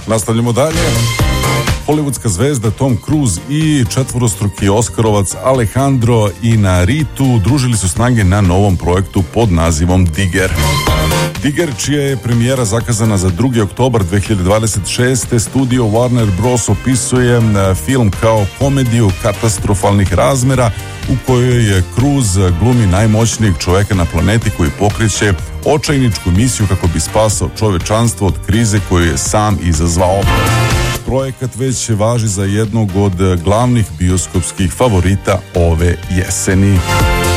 Nastavljamo dalje. Hollywoodska zvezda Tom Cruise i četvorostruki Oskarovac Alejandro Inarritu družili su snage na novom projektu pod nazivom Digger. Digger, čija je premijera zakazana za 2. oktobar 2026. Studio Warner Bros. Opisuje film kao komediju katastrofalnih razmera u kojoj je Cruise glumi najmoćnijeg čoveka na planeti koji pokreće očajničku misiju kako bi spasao čovečanstvo od krize koju je sam izazvao. Projekat već važi za jednog od glavnih bioskopskih favorita ove jeseni.